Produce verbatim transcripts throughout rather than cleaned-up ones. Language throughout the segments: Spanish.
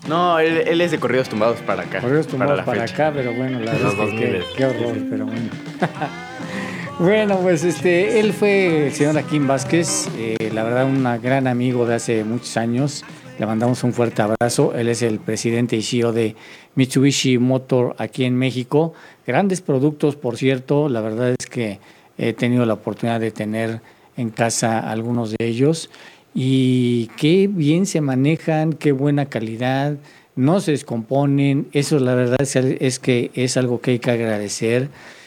No, él, él es de corridos tumbados para acá. Corridos tumbados para, para acá, pero bueno, la verdad es que qué, qué horror, sí. pero bueno. Bueno, pues este, él fue el señor Akin Vázquez, eh, la verdad un gran amigo de hace muchos años. Le mandamos un fuerte abrazo. Él es el presidente y C E O de Mitsubishi Motor aquí en México. Grandes productos, por cierto. La verdad es que he tenido la oportunidad de tener en casa algunos de ellos. Y qué bien se manejan, qué buena calidad. No se descomponen. Eso la verdad es, es que es algo que hay que agradecer.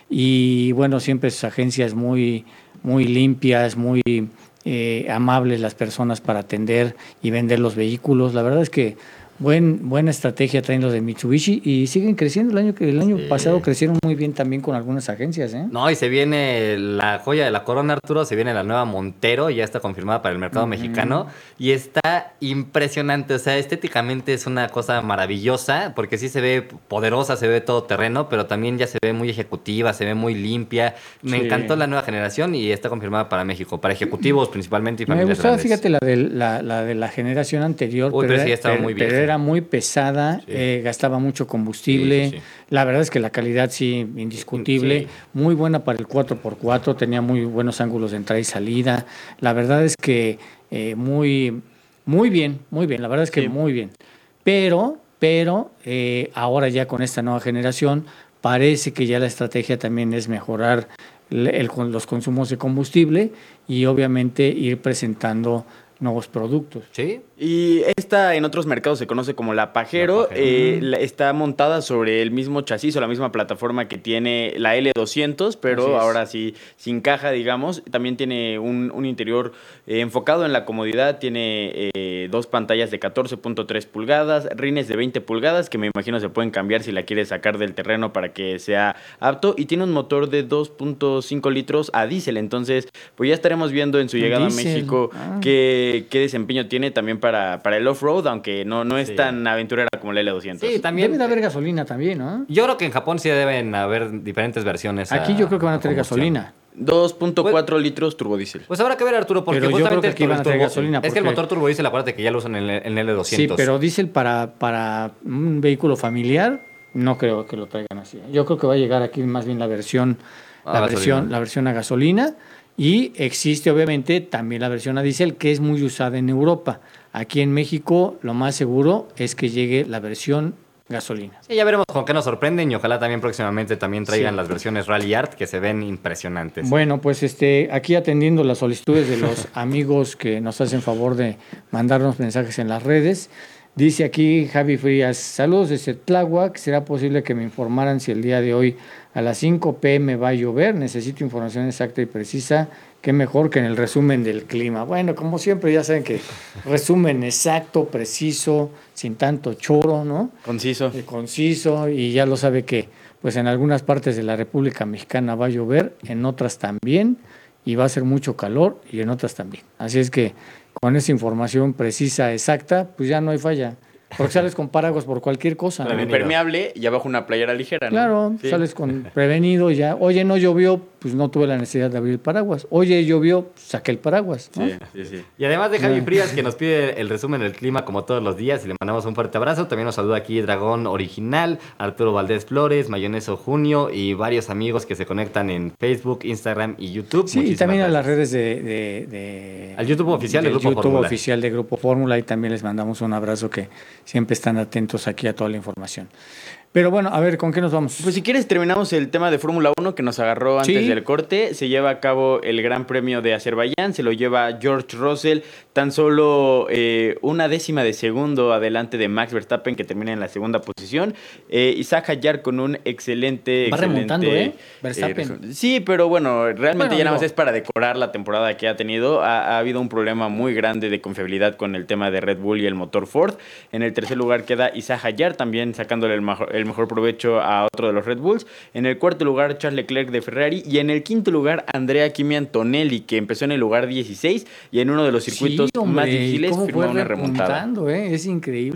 Y bueno, siempre sus agencias muy, muy limpias, muy eh, amables las personas para atender y vender los vehículos. La verdad es que buen, buena estrategia traen los de Mitsubishi y siguen creciendo. El año, que el año Sí. pasado crecieron muy bien también con algunas agencias, ¿eh? No, y se viene la joya de la corona, Arturo, se viene la nueva Montero, ya está confirmada para el mercado Uh-huh. mexicano y está impresionante, o sea, estéticamente es una cosa maravillosa porque sí se ve poderosa, se ve todo terreno, pero también ya se ve muy ejecutiva, se ve muy limpia. Me Sí. encantó la nueva generación y está confirmada para México, para ejecutivos principalmente y Me familias gustaba, grandes. fíjate, la de la, la de la generación anterior, Uy, pero, pero sí, era, estaba pero- muy pero vieja. era muy pesada, Sí. eh, gastaba mucho combustible. Sí, sí, sí. La verdad es que la calidad sí, indiscutible, Sí. muy buena para el cuatro por cuatro, tenía muy buenos ángulos de entrada y salida. La verdad es que eh, muy, muy bien, muy bien, la verdad es que Sí. muy bien. Pero, pero eh, ahora ya con esta nueva generación, parece que ya la estrategia también es mejorar el- el- con los consumos de combustible y obviamente ir presentando nuevos productos. ¿Sí? Y esta en otros mercados se conoce como la Pajero. La Pajero. eh, Ujú. la- está montada sobre el mismo chasis o la misma plataforma que tiene la L doscientos, Así pero es. ahora sí sin caja, digamos. También tiene un, un interior eh, enfocado en la comodidad. Tiene eh, dos pantallas de catorce punto tres pulgadas, rines de veinte pulgadas, que me imagino se pueden cambiar si la quieres sacar del terreno para que sea apto. Y tiene un motor de dos punto cinco litros a diésel. Entonces, pues ya estaremos viendo en su llegada Diésel. a México Ah. qué, qué desempeño tiene también para, para el off-road, aunque no, no es Sí. tan aventurera como la L doscientos. Sí, también. Debe de haber gasolina también, ¿no? Yo creo que en Japón sí deben haber diferentes versiones. Aquí yo creo que van a tener combustión. gasolina. dos punto cuatro litros turbodiesel. Pues habrá que ver, Arturo, porque Pero yo creo justamente que aquí van a el traer turbo- gasolina, Es que el porque- motor turbodiesel, acuérdate que ya lo usan en el, en el L Sí, doscientos. pero diésel para, para un vehículo familiar, no creo que lo traigan así. Yo creo que va a llegar aquí más bien la versión, A la gasolina. versión, la versión a gasolina. Y existe obviamente también la versión a diésel, que es muy usada en Europa. Aquí en México lo más seguro es que llegue la versión gasolina. Sí, ya veremos con qué nos sorprenden y ojalá también próximamente también traigan Sí. las versiones Rally Art que se ven impresionantes. Bueno, pues este, aquí atendiendo las solicitudes de los amigos que nos hacen favor de mandarnos mensajes en las redes. Dice aquí Javi Frías, saludos desde Tláhuac, ¿será posible que me informaran si el día de hoy a las cinco pm va a llover? Necesito información exacta y precisa, qué mejor que en el resumen del clima. Bueno, como siempre ya saben que resumen exacto, preciso, sin tanto choro, ¿no? Conciso. Eh, conciso, y ya lo sabe que pues en algunas partes de la República Mexicana va a llover, en otras también, y va a hacer mucho calor, y en otras también. Así es que con esa información precisa, exacta, pues ya no hay falla. Porque sales con paraguas por cualquier cosa, ¿no? Con impermeable y abajo una playera ligera, ¿no? Claro, Sí. sales con prevenido ya. Oye, no llovió, pues no tuve la necesidad de abrir el paraguas. Oye, llovió, pues saqué el paraguas, ¿no? Sí, sí, sí. Y además de Javi Bueno. Frías, que nos pide el resumen del clima como todos los días y le mandamos un fuerte abrazo. También nos saluda aquí Dragón Original, Arturo Valdés Flores, Mayoneso Junio y varios amigos que se conectan en Facebook, Instagram y YouTube. Sí, y Muchísimas también a las gracias. redes de, de, de- Al YouTube oficial de del Grupo YouTube Fórmula. oficial de Grupo Fórmula, y también les mandamos un abrazo, que siempre están atentos aquí a toda la información. Pero bueno, a ver, ¿con qué nos vamos? Pues si quieres terminamos el tema de Fórmula uno que nos agarró antes Sí. del corte. Se lleva a cabo el Gran Premio de Azerbaiyán, se lo lleva George Russell, tan solo eh, una décima de segundo adelante de Max Verstappen, que termina en la segunda posición. Eh, Isaac Hayar con un excelente... Va excelente, remontando, ¿eh? Verstappen. resu- sí, pero bueno, realmente Bueno, ya nada digo- más es para decorar la temporada que ha tenido. Ha, ha habido un problema muy grande de confiabilidad con el tema de Red Bull y el motor Ford. En el tercer lugar queda Isaac Hayar, también sacándole el mejor, el mejor provecho a otro de los Red Bulls. En el cuarto lugar, Charles Leclerc de Ferrari. Y en el quinto lugar, Andrea Kimi Antonelli, que empezó en el lugar dieciséis y en uno de los circuitos Sí, hombre, más ¿y difíciles cómo firmó fue una remontada. remontando, eh? Es increíble.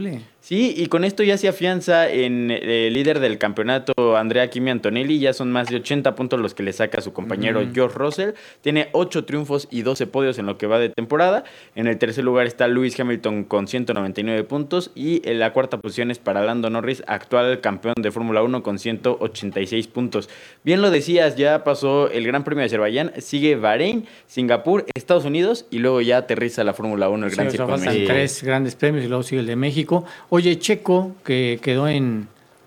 Sí, y con esto ya se afianza en el líder del campeonato, Andrea Kimi Antonelli. Ya son más de ochenta puntos los que le saca a su compañero Ujú. George Russell. Tiene ocho triunfos y doce podios en lo que va de temporada. En el tercer lugar está Lewis Hamilton con ciento noventa y nueve puntos. Y en la cuarta posición es para Lando Norris, actual campeón de Fórmula uno con ciento ochenta y seis puntos. Bien lo decías, ya pasó el Gran Premio de Azerbaiyán, sigue Bahrein, Singapur, Estados Unidos y luego ya aterriza la Fórmula uno, el Sí, Gran o sea, Circo de faltan México. tres grandes premios y luego sigue el de México. Oye, Checo, que quedó en,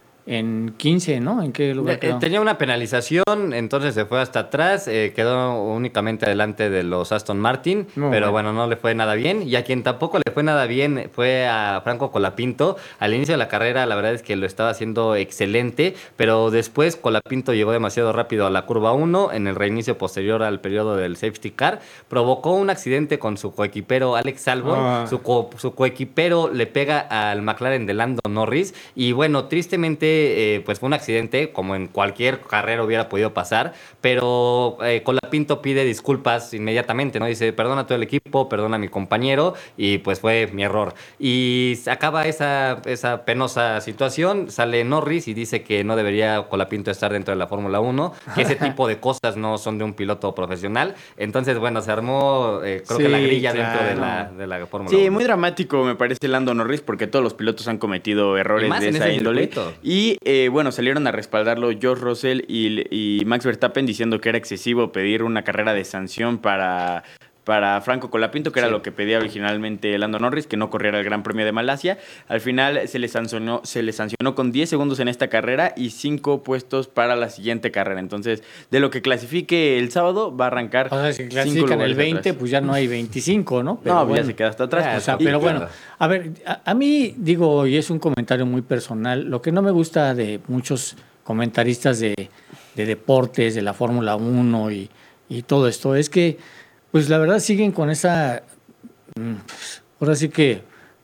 en quince, ¿no? ¿En qué lugar Eh, quedó? Tenía una penalización, entonces se fue hasta atrás, eh, quedó únicamente delante de los Aston Martin, Muy pero bueno. bueno, no le fue nada bien. Y a quien tampoco le fue nada bien fue a Franco Colapinto. Al inicio de la carrera, la verdad es que lo estaba haciendo excelente, pero después Colapinto llegó demasiado rápido a la curva uno, en el reinicio posterior al periodo del safety car, provocó un accidente con su coequipero Alex Albon. Ah. Su, co- su coequipero le pega al McLaren de Lando Norris, y bueno, tristemente, eh, pues fue un accidente, como en cualquier carrera hubiera podido pasar, pero eh, Colapinto pide disculpas inmediatamente, ¿no? Dice, perdona a todo el equipo, perdona a mi compañero, y pues fue mi error. Y se acaba esa, esa penosa situación, sale Norris y dice que no debería Colapinto estar dentro de la Fórmula uno, que ese tipo de cosas no son de un piloto profesional. Entonces, bueno, se armó, eh, creo que la Sí, grilla claro. dentro de la, de la Fórmula Sí, uno. muy dramático me parece Lando Norris porque todos los pilotos han cometido Y errores más de en esa ese índole. circuito. Y eh, bueno, salieron a respaldarlo George Russell y, y Max Verstappen diciendo que era excesivo pedir una carrera de sanción para, para Franco Colapinto, que era Sí. lo que pedía originalmente Lando Norris, que no corriera el Gran Premio de Malasia. Al final se le sancionó, se le sancionó con diez segundos en esta carrera y cinco puestos para la siguiente carrera. Entonces, de lo que clasifique el sábado, va a arrancar O sea, si cinco clasifican el lugares veinte, atrás. pues ya no hay veinticinco, ¿no? Pero No, pues bueno. ya se queda hasta atrás. Ya, pues, O sea, y- pero y- bueno, claro. a ver, a, a mí digo, y es un comentario muy personal, lo que no me gusta de muchos comentaristas de, de deportes, de la Fórmula uno y, y todo esto, es que, pues la verdad siguen con esa, mm, pues, ahora sí que,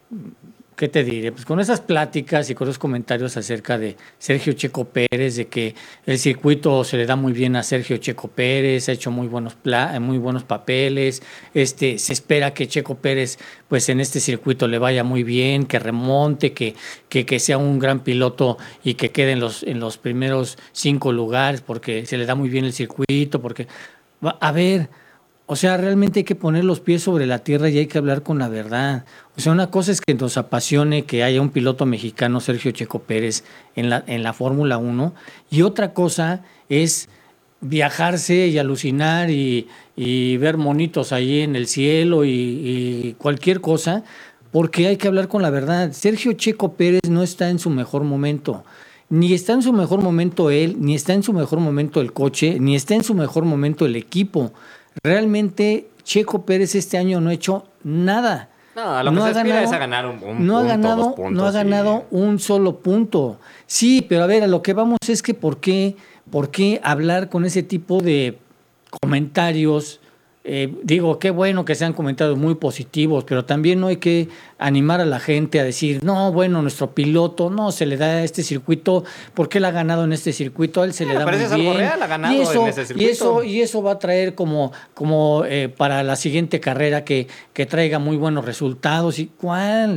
¿qué te diré? Pues con esas pláticas y con esos comentarios acerca de Sergio Checo Pérez, de que el circuito se le da muy bien a Sergio Checo Pérez, ha hecho muy buenos, pla- muy buenos papeles, este, se espera que Checo Pérez pues en este circuito le vaya muy bien, que remonte, que, que, que sea un gran piloto y que quede en los, en los primeros cinco lugares porque se le da muy bien el circuito, porque, va- a ver, o sea, realmente hay que poner los pies sobre la tierra y hay que hablar con la verdad. O sea, una cosa es que nos apasione que haya un piloto mexicano, Sergio Checo Pérez, en la, en la Fórmula uno, y otra cosa es viajarse y alucinar y, y ver monitos ahí en el cielo y, y cualquier cosa, porque hay que hablar con la verdad. Sergio Checo Pérez no está en su mejor momento. Ni está en su mejor momento él, ni está en su mejor momento el coche, ni está en su mejor momento el equipo. Realmente Checo Pérez este año no ha hecho nada. No, a lo que se aspira es a ganar un- un no ha punto, ganado, dos puntos no ha y- ganado un solo punto. Sí, pero a ver, a lo que vamos es que ¿por qué, por qué hablar con ese tipo de comentarios? Eh, digo, qué bueno que sean comentarios muy positivos, pero también no hay que animar a la gente a decir, no, bueno, nuestro piloto, no, se le da este circuito, porque él ha ganado en este circuito, a él se Bueno, le da pero muy eso es algo bien. real, ha ganado y eso, en ese y circuito. eso, y eso va a traer como, como eh, para la siguiente carrera que, que traiga muy buenos resultados. ¿Y cuál?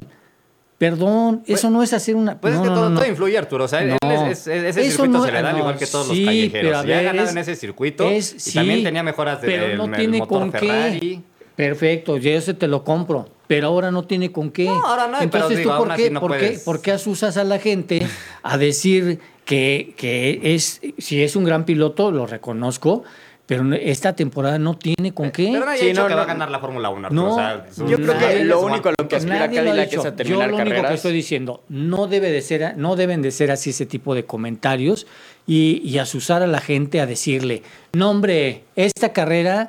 Perdón, Pues- eso no es hacer una... Pues no, es que no, todo, no, no. todo influye, Arturo. O sea, él No. es- es- ese Eso circuito no- se le da al no, igual que todos sí, los callejeros. pero a Y ha ver, ganado es- en ese circuito. es- y sí, también tenía mejoras del pero no el tiene motor con Ferrari. qué. Perfecto, yo ese te lo compro, pero ahora no tiene con qué. No, ahora no, pero Entonces, digo, ¿tú por aún qué, así no por, qué, puedes- por qué asusas a la gente a decir que, que es, si es un gran piloto, lo reconozco, pero no- esta temporada no tiene con qué? Pero nadie Sí, ha dicho no, que va a no. ganar la Fórmula uno, Arturo. No, o sea, sus- Yo creo que nadie lo le único a lo que suma aspira Nadie lo ha Cadillac dicho. es a Yo terminar lo único que carreras. estoy diciendo, no debe de ser, no deben de ser así ese tipo de comentarios y, y asusar a la gente a decirle, no hombre, esta carrera,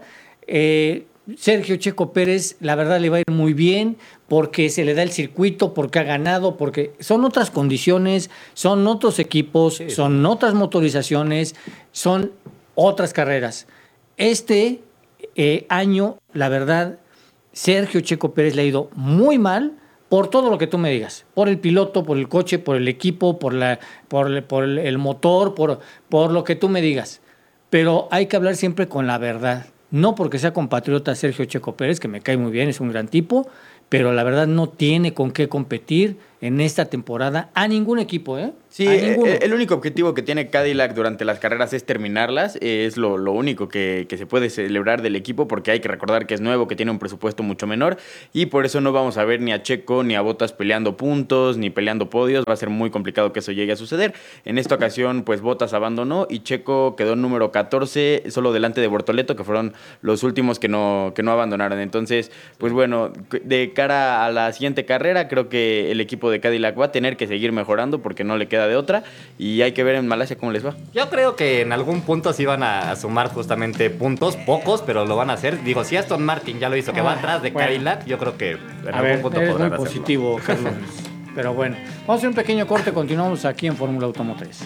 eh, Sergio Checo Pérez, la verdad le va a ir muy bien porque se le da el circuito, porque ha ganado, porque son otras condiciones, son otros equipos, Sí. son otras motorizaciones, son otras carreras. Este eh, año, la verdad, Sergio Checo Pérez le ha ido muy mal por todo lo que tú me digas, por el piloto, por el coche, por el equipo, por, la, por, el- por el el motor, por, por lo que tú me digas. Pero hay que hablar siempre con la verdad. No porque sea compatriota Sergio Checo Pérez, que me cae muy bien, es un gran tipo, pero la verdad no tiene con qué competir en esta temporada a ningún equipo, ¿eh? Sí, a ninguno. El único objetivo que tiene Cadillac durante las carreras es terminarlas, es lo, lo único que, que se puede celebrar del equipo, porque hay que recordar que es nuevo, que tiene un presupuesto mucho menor, y por eso no vamos a ver ni a Checo ni a Bottas peleando puntos, ni peleando podios, va a ser muy complicado que eso llegue a suceder. En esta ocasión, pues Bottas abandonó y Checo quedó número catorce, solo delante de Bortoleto, que fueron los últimos que no, que no abandonaron. Entonces, pues bueno, de cara a la siguiente carrera, creo que el equipo de Cadillac va a tener que seguir mejorando, porque no le queda de otra, y hay que ver en Malasia cómo les va. Yo creo que en algún punto sí van a sumar justamente puntos, pocos, pero lo van a hacer. Digo, si Aston Martin ya lo hizo, que va atrás de bueno. Cadillac, yo creo que en a algún ver, punto eres podrán muy hacerlo. positivo, Carlos. Pero bueno, vamos a hacer un pequeño corte, continuamos aquí en Fórmula Automotriz.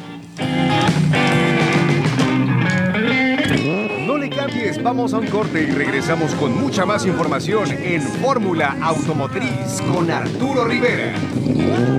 No le cambies, vamos a un corte y regresamos con mucha más información en Fórmula Automotriz con Arturo Rivera.